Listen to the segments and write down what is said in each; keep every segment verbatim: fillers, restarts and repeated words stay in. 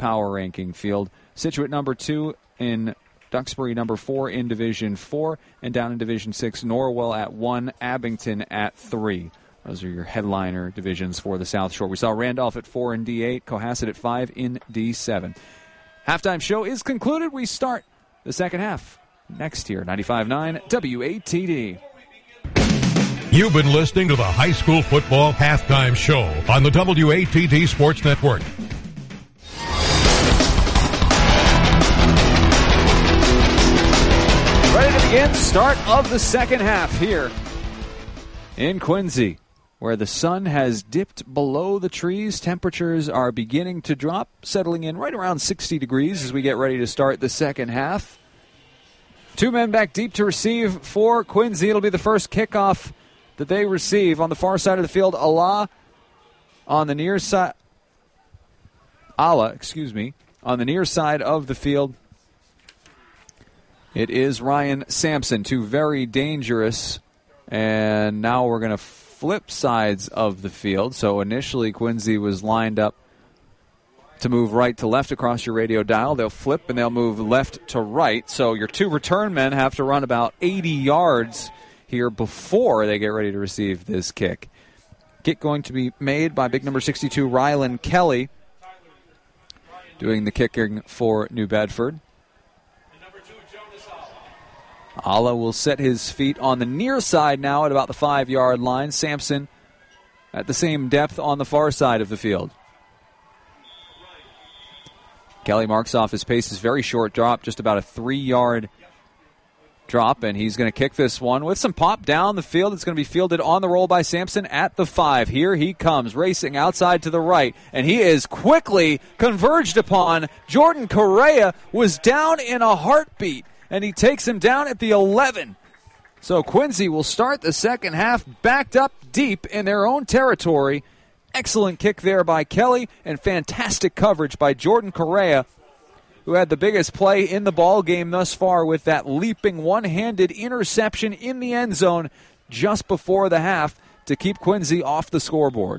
power ranking field. Scituate number two in Duxbury number four in Division four, and down in Division six, Norwell at one, Abington at three. Those are your headliner divisions for the South Shore. We saw Randolph at four in D eight, Cohasset at five in D seven. Halftime show is concluded. We start the second half next year. ninety-five point nine W A T D. You've been listening to the High School Football Halftime Show on the W A T D Sports Network. Ready to begin. Start of the second half here in Quincy, where the sun has dipped below the trees. Temperatures are beginning to drop, settling in right around sixty degrees as we get ready to start the second half. Two men back deep to receive for Quincy. It'll be the first kickoff that they receive on the far side of the field. Allah on the near side. Allah, excuse me, on the near side of the field. It is Ryan Sampson, two very dangerous. And now we're going to flip sides of the field. So initially Quincy was lined up to move right to left across your radio dial. They'll flip and they'll move left to right. So your two return men have to run about eighty yards here before they get ready to receive this kick. Kick going to be made by big number sixty-two, Rylan Kelly, doing the kicking for New Bedford. Allah will set his feet on the near side now at about the five-yard line. Sampson at the same depth on the far side of the field. Kelly marks off his pace. Is very short drop, just about a three-yard drop, and he's going to kick this one with some pop down the field. It's going to be fielded on the roll by Sampson at the five. Here he comes, racing outside to the right, and he is quickly converged upon. Jordan Correa was down in a heartbeat, and he takes him down at the eleven. So Quincy will start the second half backed up deep in their own territory. Excellent kick there by Kelly, and fantastic coverage by Jordan Correa, who had the biggest play in the ball game thus far with that leaping one-handed interception in the end zone just before the half to keep Quincy off the scoreboard.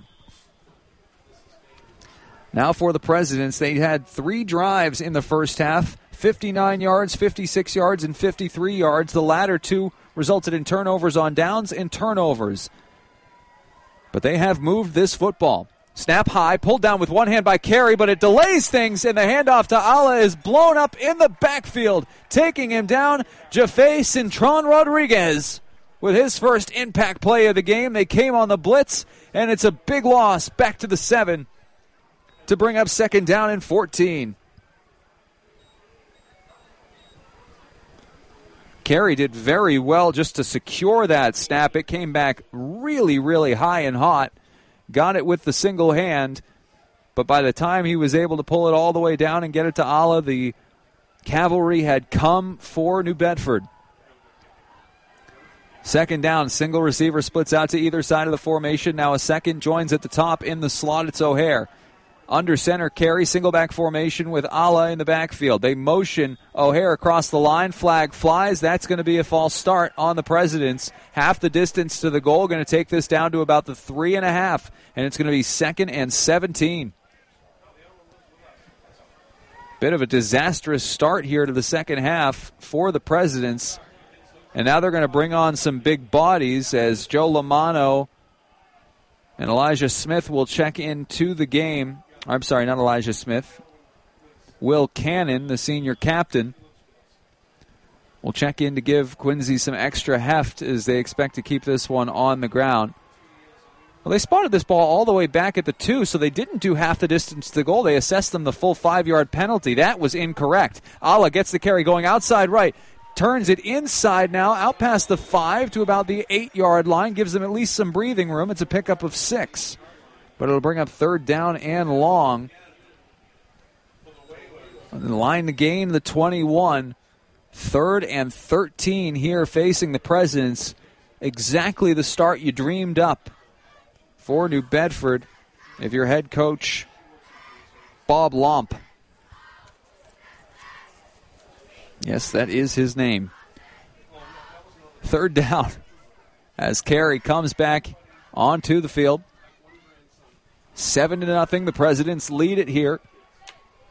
Now for the Presidents, they had three drives in the first half, fifty-nine yards, fifty-six yards, and fifty-three yards. The latter two resulted in turnovers on downs and turnovers. But they have moved this football. Snap high, pulled down with one hand by Carey, but it delays things, and the handoff to Allah is blown up in the backfield. Taking him down, Jaffe Cintron Rodriguez with his first impact play of the game. They came on the blitz, and it's a big loss back to the seven to bring up second down and fourteen. Carey did very well just to secure that snap. It came back really, really high and hot. Got it with the single hand, but by the time he was able to pull it all the way down and get it to Allah, the cavalry had come for New Bedford. Second down, single receiver splits out to either side of the formation. Now a second joins at the top in the slot. It's O'Hare. Under center, Carey, single back formation with Allah in the backfield. They motion O'Hare across the line. Flag flies. That's going to be a false start on the Presidents. Half the distance to the goal. Going to take this down to about the three and a half. And it's going to be second and seventeen. Bit of a disastrous start here to the second half for the Presidents. And now they're going to bring on some big bodies as Joe Lamano and Elijah Smith will check into the game. I'm sorry, not Elijah Smith. Will Cannon, the senior captain, will check in to give Quincy some extra heft as they expect to keep this one on the ground. Well, they spotted this ball all the way back at the two, so they didn't do half the distance to the goal. They assessed them the full five-yard penalty. That was incorrect. Allah gets the carry going outside right. Turns it inside now, out past the five to about the eight-yard line. Gives them at least some breathing room. It's a pickup of six. But it'll bring up third down and long. Line to gain the twenty-one. Third and thirteen here facing the Presidents. Exactly the start you dreamed up for New Bedford if you're head coach Bob Lomp. Yes, that is his name. Third down as Carey comes back onto the field. Seven to nothing. The Presidents lead it here